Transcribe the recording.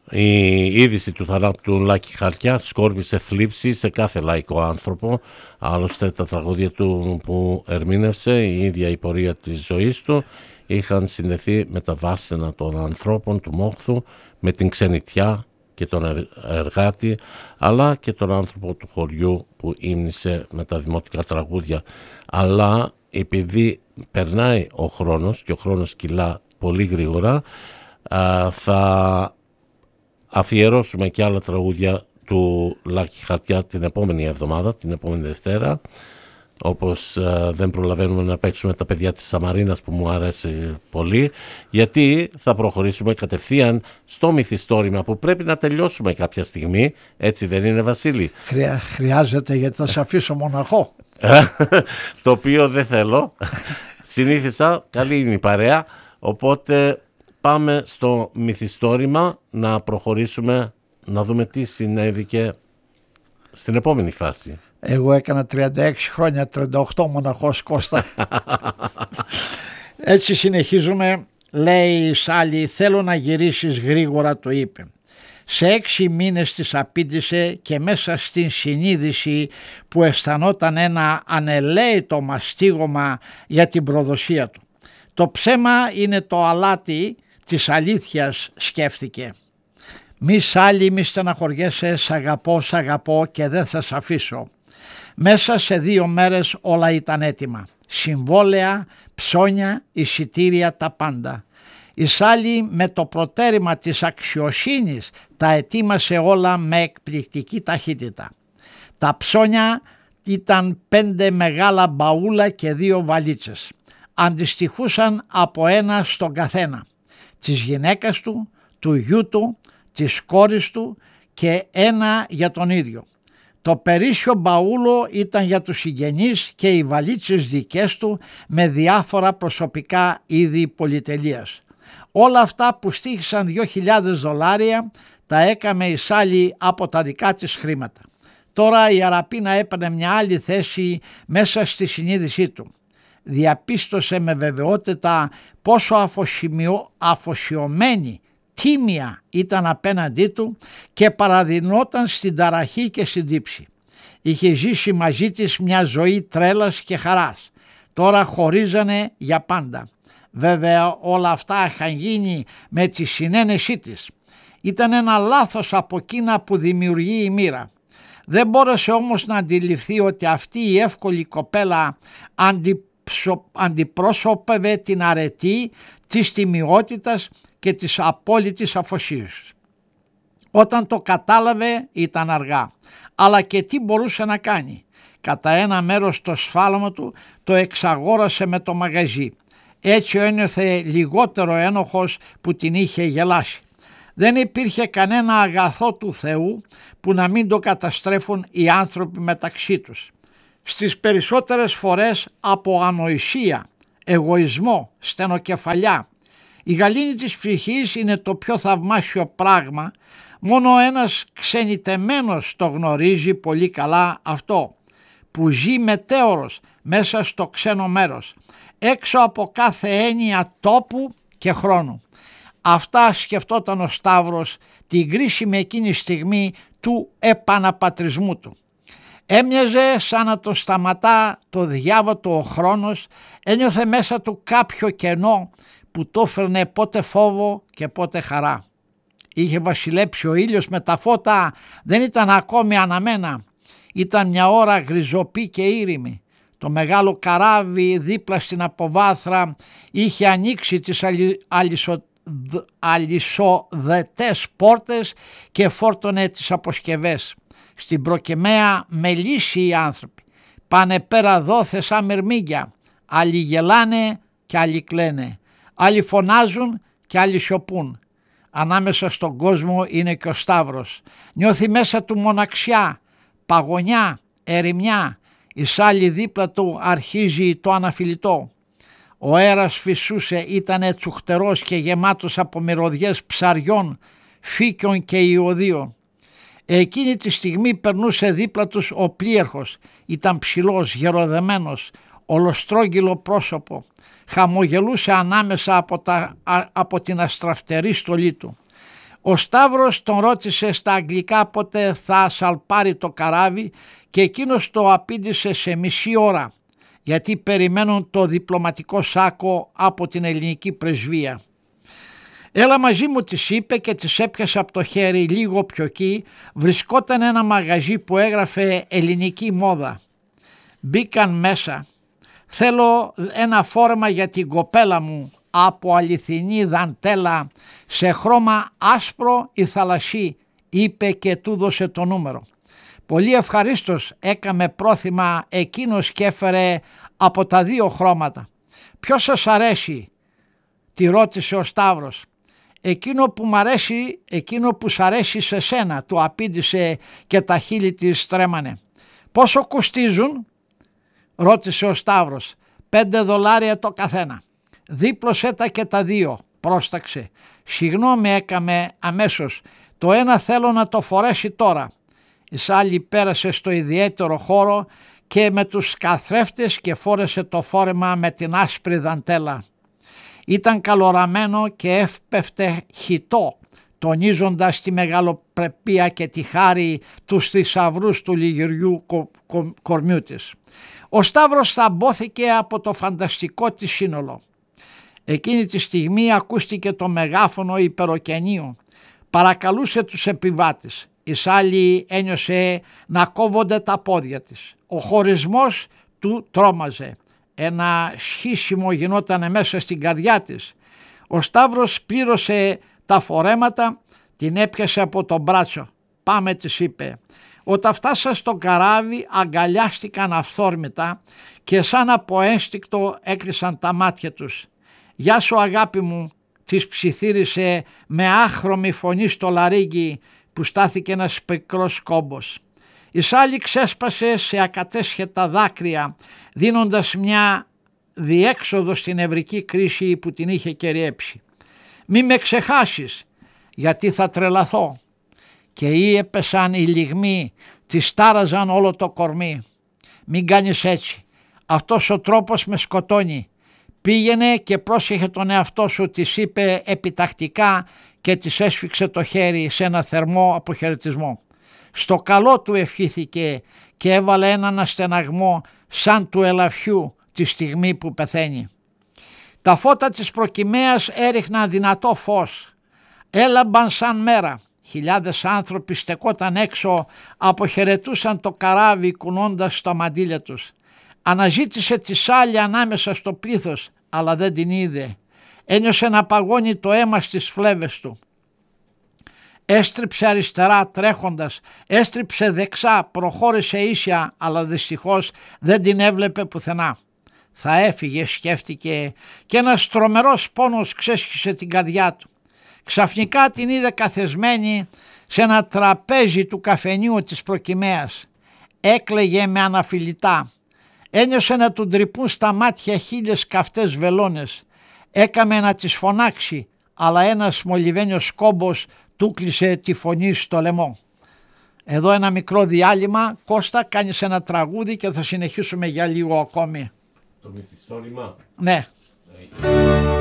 Η είδηση του θανάτου του Λάκη Χαρτιά σκόρπισε θλίψη σε κάθε λαϊκό άνθρωπο. Άλλωστε τα τραγούδια του που ερμήνευσε, η ίδια η πορεία της ζωής του, είχαν συνδεθεί με τα βάσανα των ανθρώπων του μόχθου, με την ξενιτιά και τον εργάτη, αλλά και τον άνθρωπο του χωριού που ύμνησε με τα δημοτικά τραγούδια. Αλλά επειδή περνάει ο χρόνος και ο χρόνος κυλά πολύ γρήγορα, θα αφιερώσουμε και άλλα τραγούδια του Λάκη Χαρτιά την επόμενη εβδομάδα, την επόμενη Δευτέρα, όπως δεν προλαβαίνουμε να παίξουμε τα παιδιά της Σαμαρίνας που μου αρέσει πολύ, γιατί θα προχωρήσουμε κατευθείαν στο μυθιστόρημα που πρέπει να τελειώσουμε κάποια στιγμή, έτσι δεν είναι, Βασίλη? Χρειάζεται, γιατί θα σε αφήσω μοναχό. Το οποίο δεν θέλω. Συνήθισα, καλή είναι η παρέα, οπότε πάμε στο μυθιστόρημα να προχωρήσουμε, να δούμε τι συνέβηκε στην επόμενη φάση. Εγώ έκανα 36 χρόνια, 38 μοναχός, Κώστα. Έτσι συνεχίζουμε. Λέει η Σάλη, θέλω να γυρίσεις γρήγορα, το είπε. Σε 6 μήνες της απήντησε και μέσα στην συνείδηση που αισθανόταν ένα ανελαίητο μαστίγωμα για την προδοσία του. Το ψέμα είναι το αλάτι της αλήθειας, σκέφτηκε. Μη Σάλη, μη στεναχωριέσαι, σ' αγαπώ και δεν θα σ' αφήσω. Μέσα σε 2 μέρες όλα ήταν έτοιμα. Συμβόλαια, ψώνια, εισιτήρια, τα πάντα. Η Σάλη με το προτέρημα της αξιοσύνης τα ετοίμασε όλα με εκπληκτική ταχύτητα. Τα ψώνια ήταν 5 μεγάλα μπαούλα και 2 βαλίτσες. Αντιστοιχούσαν από ένα στον καθένα. Της γυναίκας του, του γιού του, της κόρης του και ένα για τον ίδιο. Το περίσσιο μπαούλο ήταν για τους συγγενείς και οι βαλίτσες δικές του με διάφορα προσωπικά είδη πολυτελείας. Όλα αυτά που στήχησαν $2.000 τα έκαμε η Σάλη από τα δικά της χρήματα. Τώρα η Αραπίνα έπαιρνε μια άλλη θέση μέσα στη συνείδησή του. Διαπίστωσε με βεβαιότητα πόσο αφοσιωμένη, τίμια ήταν απέναντί του και παραδεινόταν στην ταραχή και στην τύψη. Είχε ζήσει μαζί της μια ζωή τρέλας και χαράς. Τώρα χωρίζανε για πάντα. Βέβαια όλα αυτά είχαν γίνει με τη συνένεσή της. Ήταν ένα λάθος από εκείνα που δημιουργεί η μοίρα. Δεν μπόρεσε όμως να αντιληφθεί ότι αυτή η εύκολη κοπέλα αντιπρόσωπευε την αρετή της τιμιότητας και της απόλυτης αφοσίωσης. Όταν το κατάλαβε ήταν αργά, αλλά και τι μπορούσε να κάνει. Κατά ένα μέρος το σφάλμα του το εξαγόρασε με το μαγαζί. Έτσι ένιωθε λιγότερο ένοχος που την είχε γελάσει. Δεν υπήρχε κανένα αγαθό του Θεού που να μην το καταστρέφουν οι άνθρωποι μεταξύ τους. Στις περισσότερες φορές από ανοησία, εγωισμό, στενοκεφαλιά. Η γαλήνη της ψυχής είναι το πιο θαυμάσιο πράγμα, μόνο ένας ξενιτεμένος το γνωρίζει πολύ καλά αυτό, που ζει μετέωρος μέσα στο ξένο μέρος, έξω από κάθε έννοια τόπου και χρόνου. Αυτά σκεφτόταν ο Σταύρος την κρίσιμη εκείνη στιγμή του επαναπατρισμού του. Έμοιαζε σαν να τον σταματά το διάβατο ο χρόνος, ένιωθε μέσα του κάποιο κενό που το έφερνε πότε φόβο και πότε χαρά. Είχε βασιλέψει ο ήλιος με τα φώτα, δεν ήταν ακόμη αναμένα. Ήταν μια ώρα γριζοπή και ήρημη. Το μεγάλο καράβι δίπλα στην αποβάθρα είχε ανοίξει τις αλυσοδετές πόρτες και φόρτωνε τις αποσκευές. Στην προκυμαία μελίσσιοι οι άνθρωποι. Πάνε πέρα δόθε σαν μυρμήγκια. Άλλοι γελάνε και άλλοι κλαίνε. Άλλοι φωνάζουν και άλλοι σιωπούν. Ανάμεσα στον κόσμο είναι και ο Σταύρος. Νιώθει μέσα του μοναξιά, παγωνιά, ερημιά. Η Σάλη δίπλα του αρχίζει το αναφιλητό. Ο αέρας φυσούσε, ήταν τσουχτερός και γεμάτος από μυρωδιές ψαριών, φύκιων και ιωδίων. Εκείνη τη στιγμή περνούσε δίπλα τους ο πλοίαρχος. Ήταν ψηλός, γεροδεμένος, ολοστρόγγυλο πρόσωπο. Χαμογελούσε ανάμεσα από την αστραφτερή στολή του. Ο Σταύρος τον ρώτησε στα αγγλικά πότε θα σαλπάρει το καράβι και εκείνος το απήντησε σε μισή ώρα, γιατί περιμένουν το διπλωματικό σάκο από την ελληνική πρεσβεία. «Έλα μαζί μου», της είπε και της έπιασε από το χέρι. Λίγο πιο εκεί βρισκόταν ένα μαγαζί που έγραφε ελληνική μόδα. Μπήκαν μέσα. «Θέλω ένα φόρεμα για την κοπέλα μου από αληθινή δαντέλα σε χρώμα άσπρο ή θαλασσί», είπε και του δώσε το νούμερο. «Πολύ ευχαρίστως», έκαμε πρόθυμα εκείνος και έφερε από τα δύο χρώματα. «Ποιος σας αρέσει?» τη ρώτησε ο Σταύρος. «Εκείνο που μ' αρέσει, εκείνο που σ' αρέσει σε σένα», του απήντησε και τα χείλη της στρέμανε. «Πόσο κοστίζουν?» ρώτησε ο Σταύρος. $5 το καθένα. «Δίπλωσέ τα και τα δύο», πρόσταξε. «Συγγνώμη», έκαμε αμέσως, «το ένα θέλω να το φορέσει τώρα». Η Σάλη πέρασε στο ιδιαίτερο χώρο και με τους καθρέφτες και φόρεσε το φόρεμα με την άσπρη δαντέλα. Ήταν καλοραμένο και έπεφτε χυτό, τονίζοντας τη μεγαλοπρεπία και τη χάρη τους θησαυρούς του λιγυριού κορμιού της. Ο Σταύρος θαμπόθηκε από το φανταστικό της σύνολο. Εκείνη τη στιγμή ακούστηκε το μεγάφωνο υπεροκενείο. Παρακαλούσε τους επιβάτες. Η Σάλη ένιωσε να κόβονται τα πόδια της. Ο χωρισμός του τρόμαζε. Ένα σχίσιμο γινόταν μέσα στην καρδιά της. Ο Σταύρος πλήρωσε τα φορέματα, την έπιασε από το μπράτσο. «Πάμε», της είπε. Όταν φτάσαν στο καράβι αγκαλιάστηκαν αυθόρμητα και σαν από ένστικτο έκλεισαν τα μάτια τους. «Γεια σου αγάπη μου», της ψιθύρισε με άχρωμη φωνή στο λαρύγγι που στάθηκε ένας πικρός κόμπος. Η Σάλη ξέσπασε σε ακατέσχετα δάκρυα, δίνοντας μια διέξοδο στην νευρική κρίση που την είχε κεριέψει. «Μη με ξεχάσεις, γιατί θα τρελαθώ». Και ή έπεσαν οι λυγμοί, της τάραζαν όλο το κορμί. «Μην κάνεις έτσι, αυτός ο τρόπος με σκοτώνει. Πήγαινε και πρόσεχε τον εαυτό σου», της είπε επιτακτικά και της έσφιξε το χέρι σε ένα θερμό αποχαιρετισμό. Στο καλό του ευχήθηκε και έβαλε έναν αστεναγμό σαν του ελαφιού τη στιγμή που πεθαίνει. Τα φώτα της προκυμαίας έριχναν δυνατό φως. Έλαμπαν σαν μέρα. Χιλιάδες άνθρωποι στεκόταν έξω, αποχαιρετούσαν το καράβι κουνώντας τα μαντήλια τους. Αναζήτησε τη Σάλη ανάμεσα στο πλήθος, αλλά δεν την είδε. Ένιωσε να παγώνει το αίμα στις φλέβες του. Έστριψε αριστερά τρέχοντας, έστριψε δεξιά, προχώρησε ίσια, αλλά δυστυχώς δεν την έβλεπε πουθενά. Θα έφυγε, σκέφτηκε, και ένας τρομερός πόνος ξέσχισε την καρδιά του. Ξαφνικά την είδε καθεσμένη σε ένα τραπέζι του καφενείου της προκυμαίας. Έκλαιγε με αναφιλητά. Ένιωσε να του τρυπούν στα μάτια 1000 καυτές βελόνες. Έκαμε να της φωνάξει, αλλά ένας μολυβένιος κόμπος του κλείσε τη φωνή στο λαιμό. Εδώ ένα μικρό διάλειμμα. Κώστα, κάνεις ένα τραγούδι και θα συνεχίσουμε για λίγο ακόμη. Το μυθιστόρημα. Ναι.